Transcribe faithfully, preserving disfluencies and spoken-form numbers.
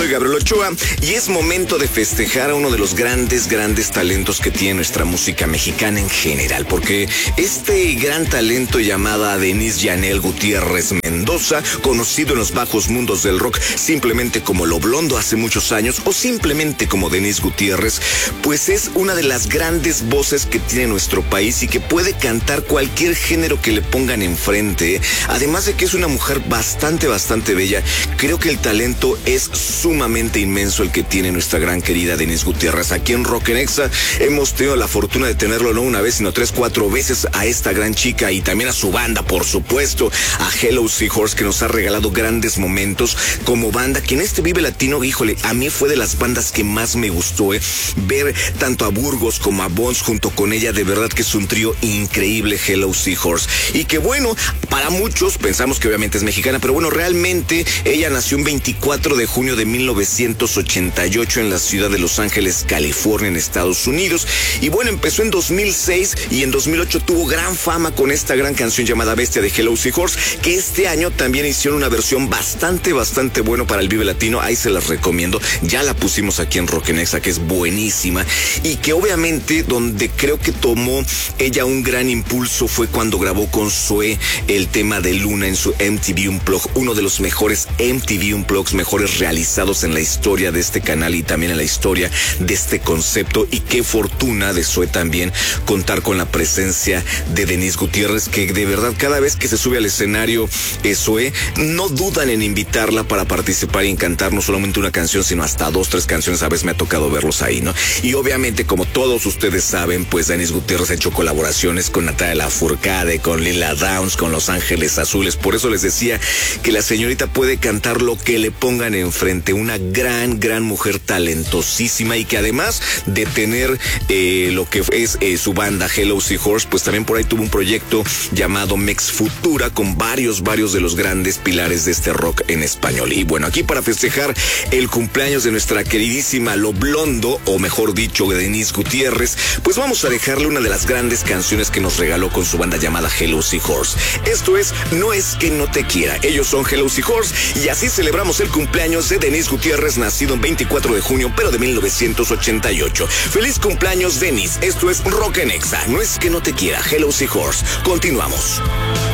soy Gabriel Ochoa y es momento de festejar a uno de los grandes, grandes talentos que tiene nuestra música mexicana en general, porque este gran talento llamada Denise Yanel Gutiérrez Mendoza, conocido en los bajos mundos del rock simplemente como Lo Blondo hace muchos años o simplemente como Denise Gutiérrez, pues es una de las grandes voces que tiene nuestro país y que puede cantar cualquier género que le pongan enfrente. Además de que es una mujer bastante, bastante bella, creo que el talento es sumamente inmenso el que tiene nuestra gran querida Denise Gutiérrez. Aquí en Rock en Exa hemos tenido la fortuna de tenerlo no una vez, sino tres, cuatro veces a esta gran chica y también a su banda, por supuesto, a Hello Seahorse, que nos ha regalado grandes momentos como banda, que en este Vive Latino, híjole, a mí fue de las bandas que más me gustó, eh, ver tanto a Burgos como a Bones junto con ella, de verdad que es un trío increíble, Hello Seahorse, y que bueno, para muchos pensamos que obviamente es mexicana, pero bueno, realmente ella nació un veinticuatro de junio de mil novecientos ochenta y ocho en la ciudad de Los Ángeles, California, en Estados Unidos, y bueno, empezó en dos mil seis y en dos mil ocho tuvo gran fama con esta gran canción llamada Bestia de Hello Seahorse, que este año también hicieron una versión bastante, bastante bueno para el Vive Latino. Ahí se las recomiendo, ya la pusimos aquí en Rock en Exa, que es buenísima, y que obviamente donde creo que tomó ella un gran impulso fue cuando grabó con Zoé el tema de Luna en su M T V Unplugged, uno de los mejores M T V Unplugged mejores realizados en la historia de este canal y también en la historia de este concepto. Y qué fortuna de Zoé también contar con la presencia de Denise Gutiérrez, que de verdad cada vez que se sube al escenario eh, Zoé, no dudan en invitarla para participar y en cantar no solamente una canción, sino hasta dos, tres canciones. A veces me ha tocado verlos ahí, ¿no? Y obviamente, como todos ustedes saben, pues Denise Gutiérrez ha hecho colaboraciones con Natalia Lafourcade, con Lila Downs, con Los Ángeles Azules. Por eso les decía que la señorita puede cantar lo que le pongan enfrente. Una gran, gran mujer talentosísima, y que además de tener eh, lo que es eh, su banda Hello Seahorse, pues también por ahí tuvo un proyecto llamado Mex Futura con varios, varios de los grandes pilares de este rock en español. Y bueno, aquí para festejar el cumpleaños de nuestra queridísima Lo Blondo, o mejor dicho, Denise Gutiérrez, pues vamos a dejarle una de las grandes canciones que nos regaló con su banda llamada Hello Seahorse. Esto es No es que no te quiera. Ellos son Hello Seahorse y así celebramos el cumpleaños de Denise Gutiérrez, nacido en veinticuatro de junio, pero de mil novecientos ochenta y ocho. Feliz cumpleaños, Denise. Esto es Rock en Exa. No es que no te quiera, Hello Seahorse. Continuamos.